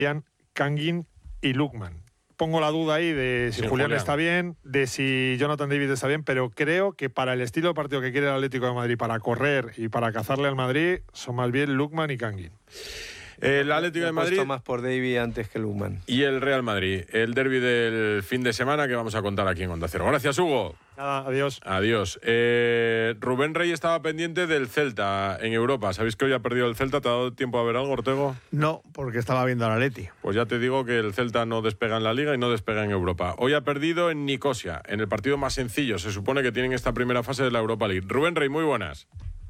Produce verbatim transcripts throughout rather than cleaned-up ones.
Kangin y Lookman. Pongo la duda ahí de si sí, Julián, Julián está bien, de si Jonathan David está bien, pero creo que para el estilo de partido que quiere el Atlético de Madrid, para correr y para cazarle al Madrid, son más bien Lookman y Kangin. El Atlético de Madrid más por David antes que Lookman. Y el Real Madrid, el derbi del fin de semana que vamos a contar aquí en Onda Cero. Gracias, Hugo. Nada, adiós. Adiós. Eh, Rubén Rey estaba pendiente del Celta en Europa. ¿Sabéis que hoy ha perdido el Celta? ¿Te ha dado tiempo a ver algo, Ortego? No, porque estaba viendo al Atleti. Pues ya te digo que el Celta no despega en la Liga y no despega en Europa. Hoy ha perdido en Nicosia, en el partido más sencillo. Se supone que tienen esta primera fase de la Europa League. Rubén Rey, muy buenas.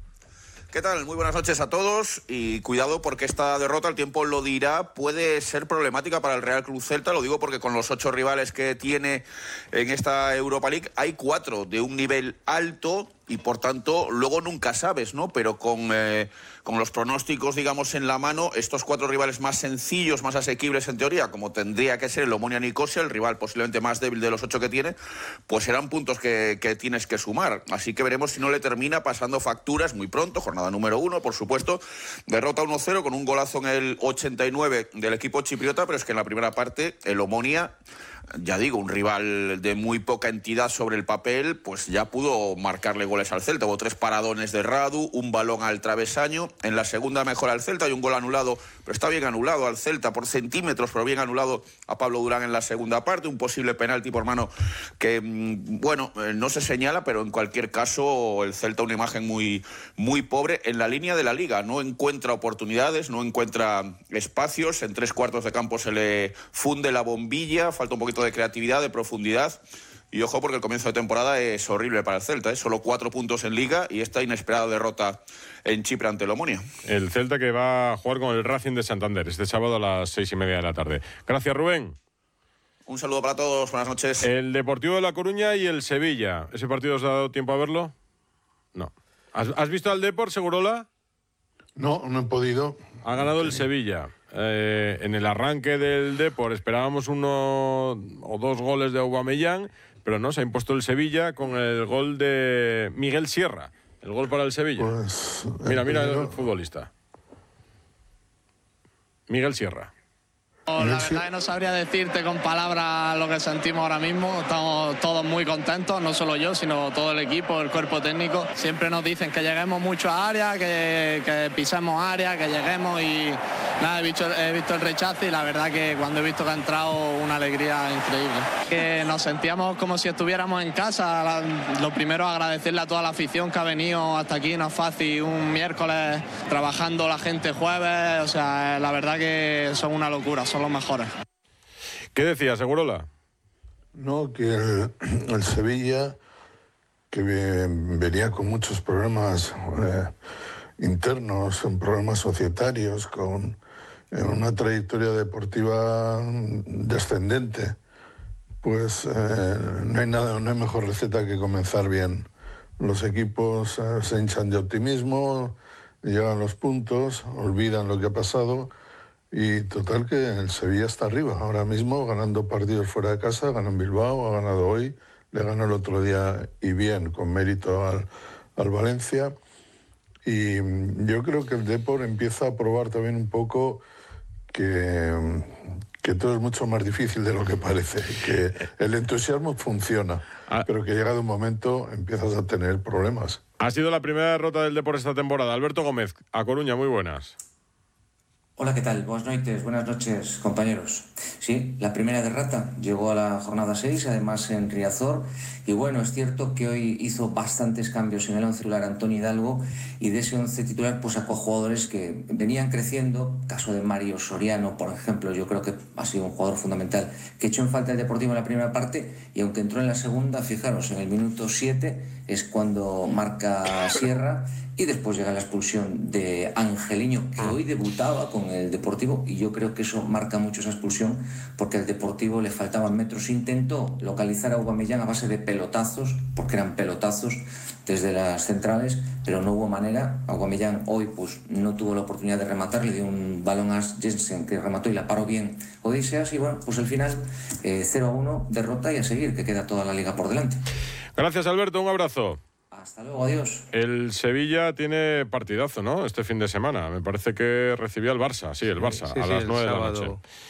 ¿Qué tal? Muy buenas noches a todos y cuidado porque esta derrota, el tiempo lo dirá, puede ser problemática para el Real Club Celta. Lo digo porque con los ocho rivales que tiene en esta Europa League hay cuatro de un nivel alto y por tanto luego nunca sabes, ¿no? Pero con, eh, con los pronósticos, digamos, en la mano, estos cuatro rivales más sencillos, más asequibles en teoría, como tendría que ser el Omonia Nicosia, el rival posiblemente más débil de los ocho que tiene, pues serán puntos que, que tienes que sumar. Así que veremos si no le termina pasando facturas muy pronto, jornada número uno, por supuesto. Derrota uno cero con un golazo en el ochenta y nueve del equipo chipriota, pero es que en la primera parte el Omonia, ya digo, un rival de muy poca entidad sobre el papel, pues ya pudo marcarle goles al Celta. Hubo tres paradones de Radu, un balón al travesaño. En la segunda mejora al Celta, hay un gol anulado, pero está bien anulado al Celta por centímetros, pero bien anulado a Pablo Durán en la segunda parte. Un posible penalti por mano que, bueno, no se señala, pero en cualquier caso el Celta una imagen muy, muy pobre en la línea de la Liga. No encuentra oportunidades, no encuentra espacios. En tres cuartos de campo se le funde la bombilla, falta un poquito de creatividad, de profundidad. Y ojo porque el comienzo de temporada es horrible para el Celta, ¿eh? Solo cuatro puntos en Liga y esta inesperada derrota en Chipre ante el Omonia. El Celta que va a jugar con el Racing de Santander este sábado a las seis y media de la tarde. Gracias, Rubén. Un saludo para todos, buenas noches. El Deportivo de La Coruña y el Sevilla. ¿Ese partido os ha dado tiempo a verlo? No. ¿Has, has visto al Depor, Segurola? No, no he podido. Ha ganado el Sevilla. Eh, en el arranque del Depor esperábamos uno o dos goles de Aubameyang, pero no, se ha impuesto el Sevilla con el gol de Miguel Sierra. El gol para el Sevilla. Pues, mira, mira primero... el futbolista. Miguel Sierra. La verdad que no sabría decirte con palabras lo que sentimos ahora mismo. Estamos todos muy contentos, no solo yo, sino todo el equipo, el cuerpo técnico. Siempre nos dicen que lleguemos mucho a área, que, que pisemos área, que lleguemos y nada, he visto, he visto el rechazo y la verdad que cuando he visto que ha entrado una alegría increíble. Que nos sentíamos como si estuviéramos en casa. Lo primero, agradecerle a toda la afición que ha venido hasta aquí, no es fácil, un miércoles trabajando la gente jueves, o sea, la verdad que son una locura. Son los mejores. ¿Qué decía, Segurola? No, que el, el Sevilla, que venía con muchos problemas eh, internos, problemas societarios, con eh, una trayectoria deportiva descendente, pues eh, no hay nada, no hay mejor receta que comenzar bien. Los equipos eh, se hinchan de optimismo, llegan los puntos, olvidan lo que ha pasado. Y total que el Sevilla está arriba, ahora mismo ganando partidos fuera de casa, ganó en Bilbao, ha ganado hoy, le ganó el otro día y bien, con mérito al, al Valencia. Y yo creo que el Depor empieza a probar también un poco que, que todo es mucho más difícil de lo que parece, que el entusiasmo funciona, ah. pero que llegado un momento empiezas a tener problemas. Ha sido la primera derrota del Depor esta temporada. Alberto Gómez, A Coruña, muy buenas. Hola, ¿qué tal? Buenas noches, buenas noches, compañeros. Sí, la primera derrota llegó a la jornada seis, además en Riazor, y bueno, es cierto que hoy hizo bastantes cambios en el once titular Antonio Hidalgo, y de ese once titular pues sacó jugadores que venían creciendo, caso de Mario Soriano, por ejemplo, yo creo que ha sido un jugador fundamental, que echó en falta el Deportivo en la primera parte, y aunque entró en la segunda, fijaros, en el minuto siete es cuando marca Sierra, y después llega la expulsión de Angeliño, que hoy debutaba con el Deportivo, y yo creo que eso marca mucho esa expulsión, porque al Deportivo le faltaban metros. Intentó localizar a Aubameyang a base de pelotazos, porque eran pelotazos desde las centrales, pero no hubo manera. Aubameyang hoy pues no tuvo la oportunidad de rematar, le dio un balón a Jensen que remató y la paró bien Odiseas, y bueno, pues al final eh, cero a uno, derrota, y a seguir, que queda toda la liga por delante. Gracias, Alberto, un abrazo. Hasta luego, adiós. El Sevilla tiene partidazo, ¿no? Este fin de semana. Me parece que recibía el Barça, sí, el Barça, sí, a sí, las el nueve de la sábado. noche.